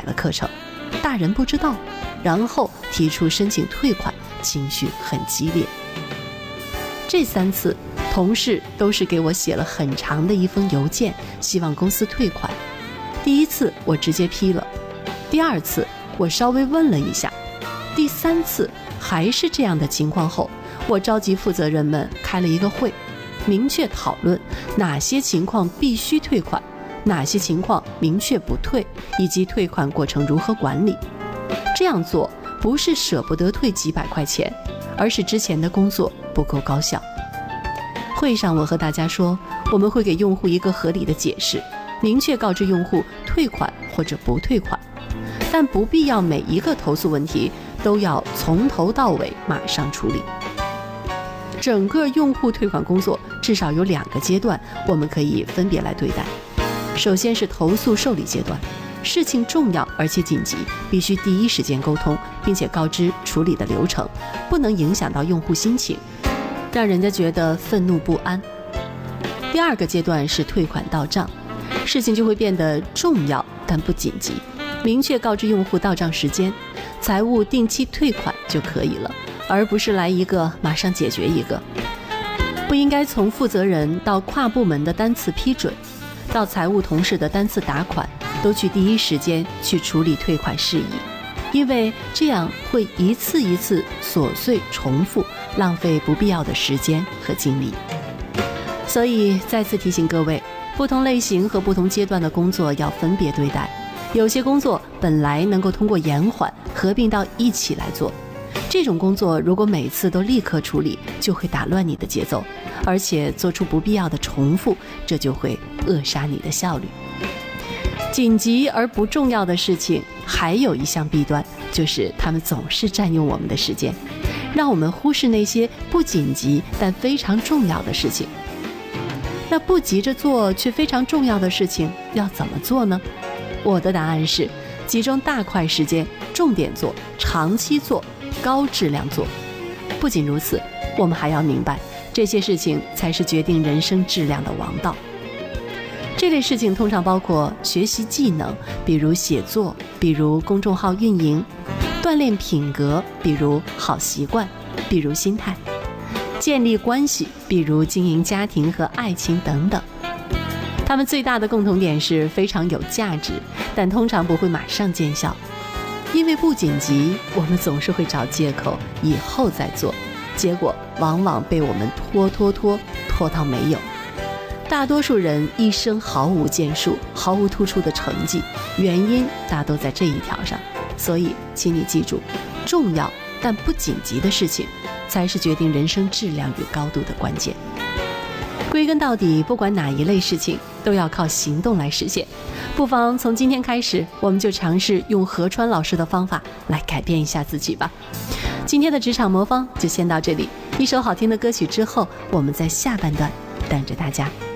了课程，大人不知道，然后提出申请退款，情绪很激烈。这3次同事都是给我写了很长的一封邮件，希望公司退款。第1次我直接批了，第2次我稍微问了一下，第3次还是这样的情况后，我召集负责人们开了一个会，明确讨论哪些情况必须退款，哪些情况明确不退，以及退款过程如何管理。这样做不是舍不得退几百块钱，而是之前的工作不够高效。会上我和大家说，我们会给用户一个合理的解释，明确告知用户退款或者不退款，但不必要每一个投诉问题都要从头到尾马上处理。整个用户退款工作至少有2个阶段，我们可以分别来对待。首先是投诉受理阶段，事情重要而且紧急，必须第一时间沟通，并且告知处理的流程，不能影响到用户心情，让人家觉得愤怒不安。第2个阶段是退款到账，事情就会变得重要但不紧急，明确告知用户到账时间，财务定期退款就可以了，而不是来一个马上解决一个。不应该从负责人到跨部门的单次批准，到财务同事的单次打款，都去第一时间去处理退款事宜，因为这样会一次一次琐碎重复，浪费不必要的时间和精力。所以再次提醒各位，不同类型和不同阶段的工作要分别对待，有些工作本来能够通过延缓合并到一起来做，这种工作如果每次都立刻处理，就会打乱你的节奏，而且做出不必要的重复，这就会扼杀你的效率。紧急而不重要的事情还有一项弊端，就是它们总是占用我们的时间，让我们忽视那些不紧急但非常重要的事情。那不急着做却非常重要的事情要怎么做呢？我的答案是集中大块时间，重点做，长期做，高质量做。不仅如此，我们还要明白，这些事情才是决定人生质量的王道。这类事情通常包括学习技能，比如写作，比如公众号运营；锻炼品格，比如好习惯，比如心态；建立关系，比如经营家庭和爱情等等。它们最大的共同点是非常有价值，但通常不会马上见效。因为不紧急，我们总是会找借口以后再做，结果往往被我们拖到没有。大多数人一生毫无建树，毫无突出的成绩，原因大都在这一条上。所以请你记住，重要但不紧急的事情才是决定人生质量与高度的关键。归根到底，不管哪一类事情都要靠行动来实现。不妨从今天开始，我们就尝试用何川老师的方法来改变一下自己吧。今天的职场魔方就先到这里，一首好听的歌曲之后，我们在下半段等着大家。